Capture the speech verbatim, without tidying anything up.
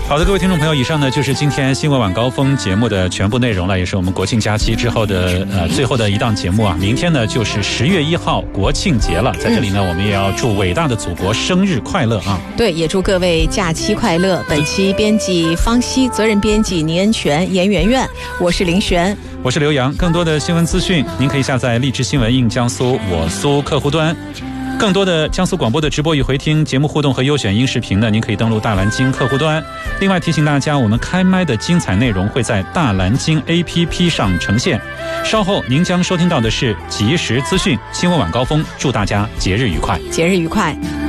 好的，各位听众朋友，以上呢就是今天新闻晚高峰节目的全部内容了，也是我们国庆假期之后的呃最后的一档节目啊。明天呢就是十月一号国庆节了，在这里呢、嗯、我们也要祝伟大的祖国生日快乐啊！ 对，也祝各位假期快乐。本期编辑方希，责任编辑倪恩泉、严媛媛，我是林璇， 我是刘洋。更多的新闻资讯，您可以下载荔枝新闻应江苏我苏客户端。更多的江苏广播的直播与回听节目互动和优选音视频呢，您可以登录大蓝鲸客户端。另外提醒大家，我们开麦的精彩内容会在大蓝鲸 A P P 上呈现。稍后您将收听到的是即时资讯新闻晚高峰，祝大家节日愉快， 节日愉快。